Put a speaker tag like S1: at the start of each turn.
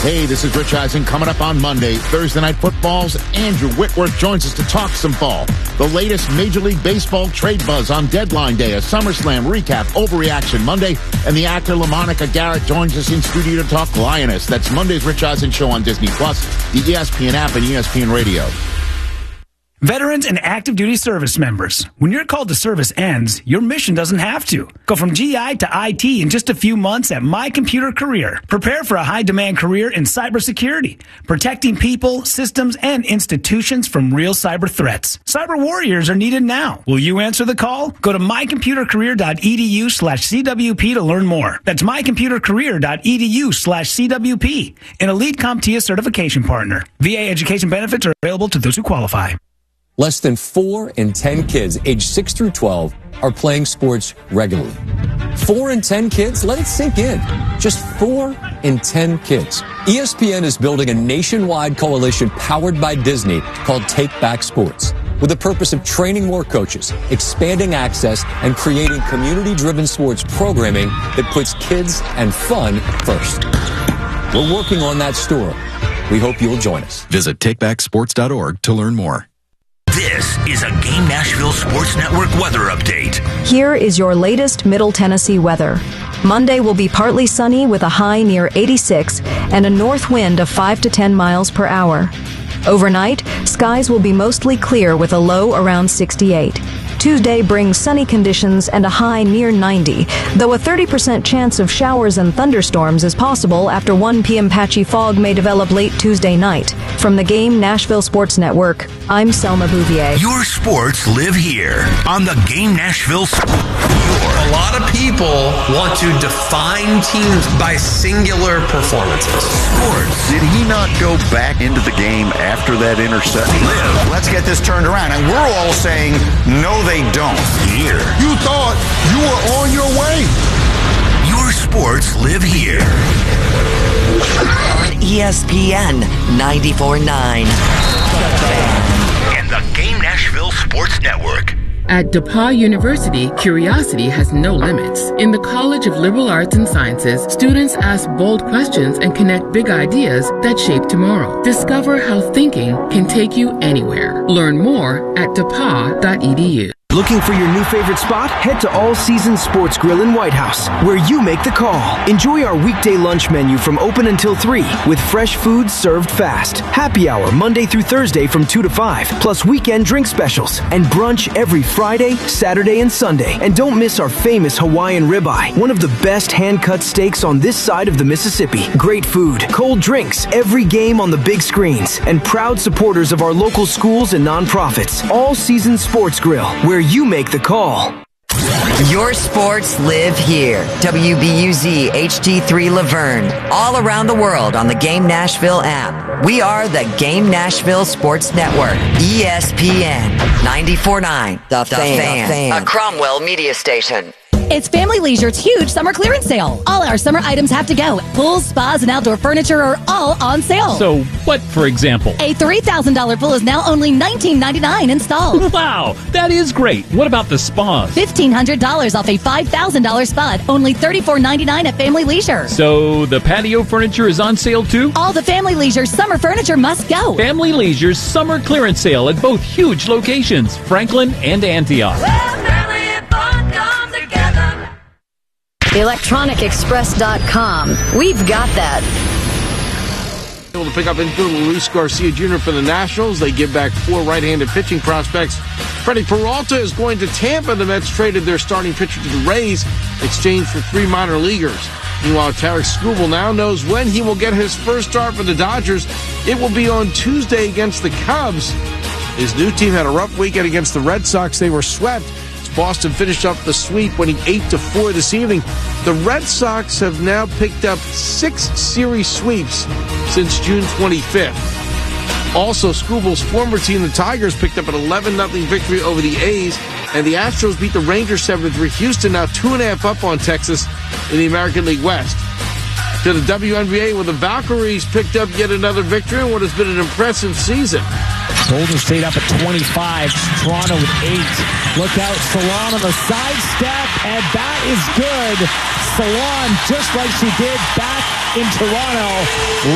S1: Hey, this is Rich Eisen. Coming up on Monday, Thursday Night Football's Andrew Whitworth joins us to talk some ball. The latest Major League Baseball trade buzz on deadline day, a SummerSlam recap, overreaction Monday, and the actor LaMonica Garrett joins us in studio to talk Lioness. That's Monday's Rich Eisen Show on Disney+, the ESPN app, and ESPN Radio.
S2: Veterans and active duty service members. When your call to service ends, your mission doesn't have to. Go from GI to IT in just a few months at My Computer Career. Prepare for a high-demand career in cybersecurity, protecting people, systems, and institutions from real cyber threats. Cyber warriors are needed now. Will you answer the call? Go to mycomputercareer.edu/CWP to learn more. That's mycomputercareer.edu/CWP. An elite CompTIA certification partner. VA education benefits are available to those who qualify.
S3: Less than 4 in 10 kids aged 6 through 12 are playing sports regularly. 4 in 10 kids? Let it sink in. Just 4 in 10 kids. ESPN is building a nationwide coalition powered by Disney called Take Back Sports, with the purpose of training more coaches, expanding access, and creating community-driven sports programming that puts kids and fun first. We're working on that story. We hope you'll join us.
S4: Visit takebacksports.org to learn more.
S5: This is a Game Nashville Sports Network weather update.
S6: Here is your latest Middle Tennessee weather. Monday will be partly sunny with a high near 86 and a north wind of 5 to 10 miles per hour. Overnight, skies will be mostly clear with a low around 68. Tuesday brings sunny conditions and a high near 90, though a 30% chance of showers and thunderstorms is possible after 1 p.m. patchy fog may develop late Tuesday night. From the Game Nashville Sports Network, I'm Selma Bouvier.
S5: Your sports live here on the Game Nashville.
S7: A lot of people want to define teams by singular performances.
S5: Sports.
S8: Did he not go back into the game after that interception?
S5: Live.
S9: Let's get this turned around. And we're all saying, no, they don't.
S5: Here.
S8: You thought you were on your way.
S5: Your sports live here.
S10: On ESPN 94.9.
S5: And the Game Nashville Sports Network.
S11: At DePauw University, curiosity has no limits. In the College of Liberal Arts and Sciences, students ask bold questions and connect big ideas that shape tomorrow. Discover how thinking can take you anywhere. Learn more at depaw.edu.
S12: Looking for your new favorite spot? Head to All Seasons Sports Grill in White House, where you make the call. Enjoy our weekday lunch menu from open until 3, with fresh food served fast. Happy hour Monday through Thursday from 2 to 5, plus weekend drink specials. And brunch every Friday, Saturday, and Sunday. And don't miss our famous Hawaiian ribeye, one of the best hand-cut steaks on this side of the Mississippi. Great food, cold drinks, every game on the big screens, and proud supporters of our local schools and nonprofits. All Seasons Sports Grill, where you make the call.
S10: Your sports live here. WBUZ HD3 Laverne. All around the world on the Game Nashville app. We are the Game Nashville Sports Network. ESPN 94.9. The Fan. A Cromwell media station.
S13: It's Family Leisure's huge summer clearance sale. All our summer items have to go. Pools, spas, and outdoor furniture are all on sale.
S14: So, what, for example?
S13: A $3,000 pool is now only $19.99 installed.
S14: Wow, that is great. What about the spas?
S13: $1,500 off a $5,000 spa, only $34.99 at Family Leisure.
S14: So, the patio furniture is on sale too?
S13: All the Family Leisure's summer furniture must go.
S14: Family Leisure's summer clearance sale at both huge locations, Franklin and Antioch.
S6: ElectronicExpress.com. We've got that.
S15: Able to pick up infielder Luis Garcia Jr. for the Nationals. They give back 4 right-handed pitching prospects. Freddie Peralta is going to Tampa. The Mets traded their starting pitcher to the Rays, exchanged for 3 minor leaguers. Meanwhile, Tarek Skubal now knows when he will get his first start for the Dodgers. It will be on Tuesday against the Cubs. His new team had a rough weekend against the Red Sox. They were swept. Boston finished up the sweep, winning 8-4 this evening. The Red Sox have now picked up 6 series sweeps since June 25th. Also, Skubal's former team, the Tigers, picked up an 11-0 victory over the A's, and the Astros beat the Rangers 7-3. Houston now 2.5 up on Texas in the American League West. To the WNBA, where the Valkyries picked up yet another victory in what has been an impressive season.
S16: Golden State up at 25, Toronto with 8. Look out, Salon on the sidestep, and that is good. Salon, just like she did back in Toronto.